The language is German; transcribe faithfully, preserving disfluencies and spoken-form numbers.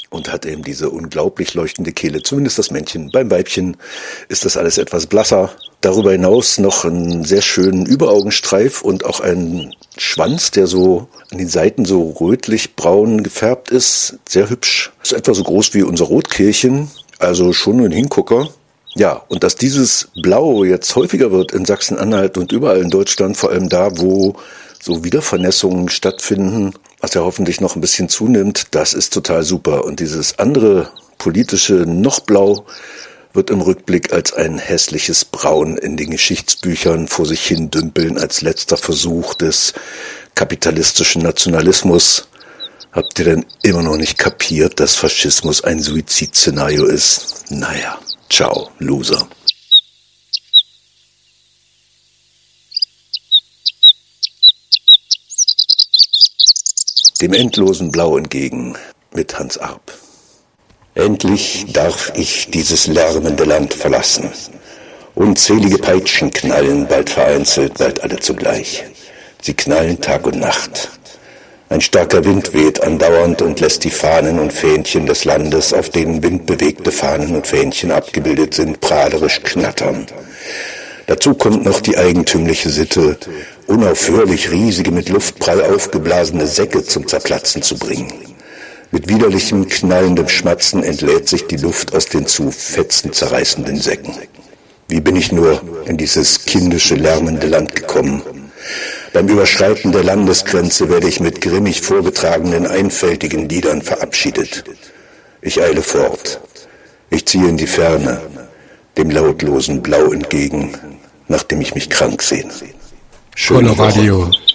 und hat eben diese unglaublich leuchtende Kehle, zumindest das Männchen. Beim Weibchen ist das alles etwas blasser. Darüber hinaus noch einen sehr schönen Überaugenstreif und auch einen Schwanz, der so an den Seiten so rötlich-braun gefärbt ist. Sehr hübsch. Ist etwa so groß wie unser Rotkehlchen, also schon ein Hingucker. Ja, und dass dieses Blau jetzt häufiger wird in Sachsen-Anhalt und überall in Deutschland, vor allem da, wo so Wiedervernässungen stattfinden, was ja hoffentlich noch ein bisschen zunimmt, das ist total super. Und dieses andere politische Noch-Blau wird im Rückblick als ein hässliches Braun in den Geschichtsbüchern vor sich hin dümpeln, als letzter Versuch des kapitalistischen Nationalismus. Habt ihr denn immer noch nicht kapiert, dass Faschismus ein Suizidszenario ist? Naja, ciao, Loser. Dem endlosen Blau entgegen mit Hans Arp. Endlich darf ich dieses lärmende Land verlassen. Unzählige Peitschen knallen, bald vereinzelt, bald alle zugleich. Sie knallen Tag und Nacht. Ein starker Wind weht andauernd und lässt die Fahnen und Fähnchen des Landes, auf denen windbewegte Fahnen und Fähnchen abgebildet sind, prahlerisch knattern. Dazu kommt noch die eigentümliche Sitte, unaufhörlich riesige, mit Luftprall aufgeblasene Säcke zum Zerplatzen zu bringen. Mit widerlichem, knallendem Schmatzen entlädt sich die Luft aus den zu Fetzen zerreißenden Säcken. Wie bin ich nur in dieses kindische, lärmende Land gekommen? Beim Überschreiten der Landesgrenze werde ich mit grimmig vorgetragenen, einfältigen Liedern verabschiedet. Ich eile fort. Ich ziehe in die Ferne, dem lautlosen Blau entgegen, nachdem ich mich krank sehne. Schöne Woche.